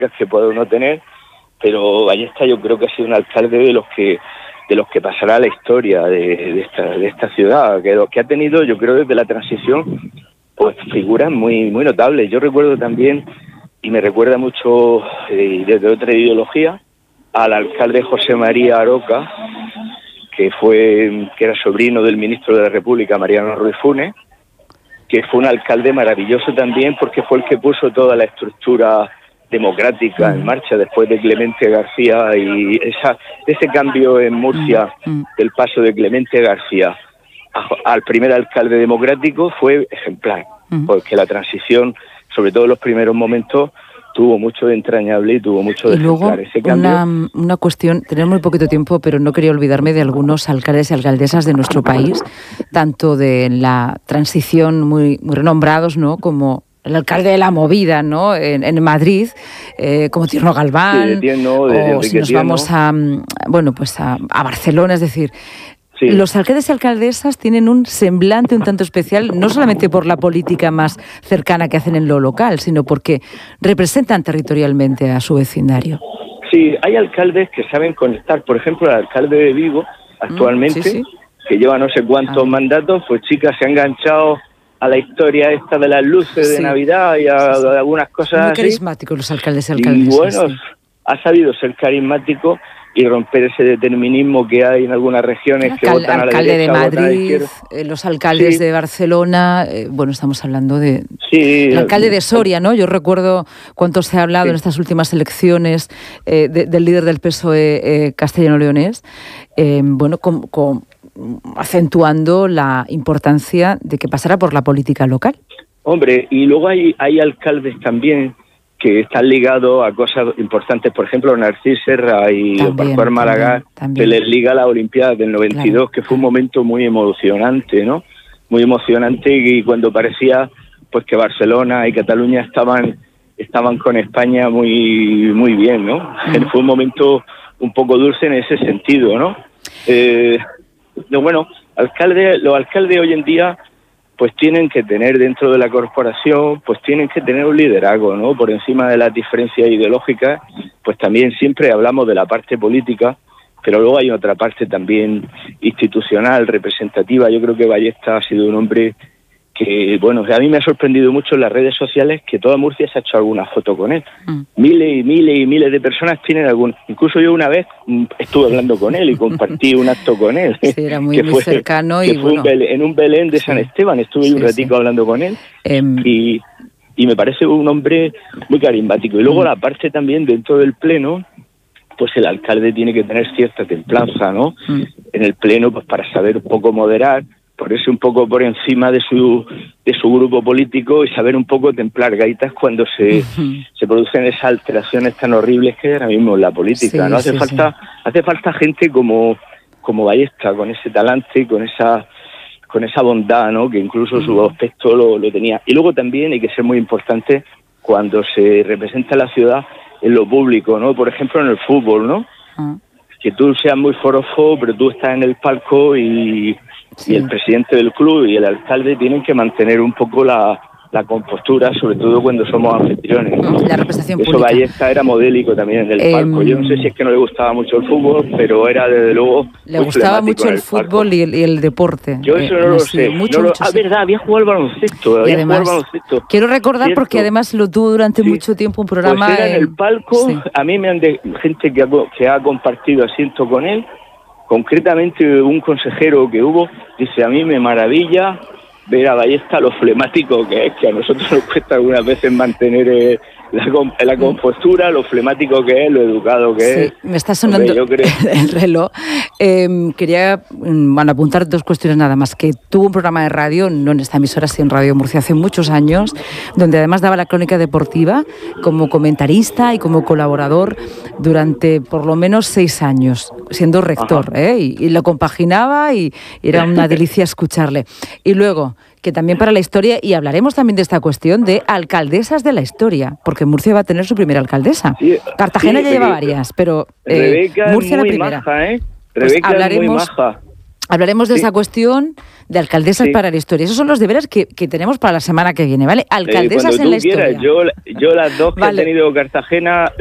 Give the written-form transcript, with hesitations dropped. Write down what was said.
que puede uno tener, pero Ballesta yo creo que ha sido un alcalde de los que pasará a la historia de esta ciudad, que ha tenido, yo creo, desde la transición, pues figuras muy muy notables. Yo recuerdo también, y me recuerda mucho desde otra ideología, al alcalde José María Aroca, que era sobrino del ministro de la República, Mariano Ruiz Funes, que fue un alcalde maravilloso también porque fue el que puso toda la estructura democrática en marcha después de Clemente García, y ese cambio en Murcia del paso de Clemente García al primer alcalde democrático fue ejemplar, porque la transición, sobre todo en los primeros momentos, tuvo mucho de entrañable y tuvo mucho de ejemplar. Ese cambio. Una cuestión, tenemos muy poquito tiempo, pero no quería olvidarme de algunos alcaldes y alcaldesas de nuestro país, tanto de la transición muy renombrados, ¿no?, como el alcalde de la movida, ¿no?, en Madrid, como Tierno Galván, o si nos vamos a Barcelona, es decir. Sí. Los alcaldes y alcaldesas tienen un semblante un tanto especial, no solamente por la política más cercana que hacen en lo local, sino porque representan territorialmente a su vecindario. Sí, hay alcaldes que saben conectar. Por ejemplo, el alcalde de Vigo, actualmente, que lleva no sé cuántos mandatos, pues chicas, se ha enganchado a la historia esta de las luces de Navidad y a algunas cosas muy carismáticos los alcaldes y alcaldesas. Y bueno, ha sabido ser carismático y romper ese determinismo que hay en algunas regiones que votan a la derecha. El alcalde de Madrid, los alcaldes de Barcelona, estamos hablando de... el alcalde de Soria, ¿no? Yo recuerdo cuánto se ha hablado en estas últimas elecciones del líder del PSOE castellano-leonés, acentuando la importancia de que pasara por la política local. Hombre, y luego hay alcaldes también que están ligados a cosas importantes, por ejemplo, Narcís Serra y Pascual Maragall, que les liga a las Olimpiadas del 92, que fue un momento muy emocionante, ¿no? Muy emocionante, y cuando parecía pues que Barcelona y Cataluña estaban con España muy bien, ¿no? Fue un momento un poco dulce en ese sentido, ¿no? Los alcaldes hoy en día pues tienen que tener dentro de la corporación, pues tienen que tener un liderazgo, ¿no? Por encima de las diferencias ideológicas, pues también siempre hablamos de la parte política, pero luego hay otra parte también institucional, representativa. Yo creo que Ballesta ha sido un hombre que, a mí me ha sorprendido mucho en las redes sociales que toda Murcia se ha hecho alguna foto con él. Miles y miles de personas tienen algún... Incluso yo una vez estuve hablando con él y compartí un acto con él. Sí, era muy cercano. En un Belén de San Esteban, estuve un ratico hablando con él y me parece un hombre muy carismático. Y luego la parte también dentro del pleno, pues el alcalde tiene que tener cierta templanza, ¿no? En el pleno, pues para saber un poco moderar, ponerse un poco por encima de su grupo político y saber un poco templar gaitas cuando se producen esas alteraciones tan horribles que hay ahora mismo en la política, ¿no? Hace falta gente como Ballesta, con ese talante, con esa bondad, ¿no? Que incluso su aspecto lo tenía. Y luego también hay que ser muy importante cuando se representa la ciudad en lo público, ¿no? Por ejemplo, en el fútbol, ¿no? Que tú seas muy forofo, pero tú estás en el palco y el presidente del club y el alcalde tienen que mantener un poco la compostura, sobre todo cuando somos anfitriones, ¿no? La representación Eso pública. Ballesta era modélico también en el palco. Yo no sé si es que no le gustaba mucho el fútbol, pero era desde luego le gustaba mucho el fútbol y el deporte. Yo eso no lo sé. Verdad, había jugado al baloncesto. Quiero recordar, porque además lo tuvo durante mucho tiempo un programa... Pues era en el palco. A mí me han gente que ha compartido asiento con él. Concretamente un consejero que hubo dice: a mí me maravilla ver a Ballesta lo flemático que es, que a nosotros nos cuesta algunas veces mantener la compostura, lo flemático que es, lo educado que es. Me está sonando el reloj. Quería apuntar dos cuestiones nada más. Que tuvo un programa de radio, no en esta emisora, sino en Radio Murcia hace muchos años, donde además daba la crónica deportiva como comentarista y como colaborador durante por lo menos 6 años, siendo rector, y lo compaginaba y era una delicia escucharle. Y luego, que también para la historia, y hablaremos también de esta cuestión de alcaldesas de la historia, porque Murcia va a tener su primera alcaldesa. Cartagena ya lleva varias, pero Rebeca Murcia es muy la primera. Maja, Rebeca es muy maja. Hablaremos de esa cuestión de alcaldesas para la historia. Esos son los deberes que tenemos para la semana que viene, ¿vale? Alcaldesas en la historia. Yo las dos que he tenido Cartagena...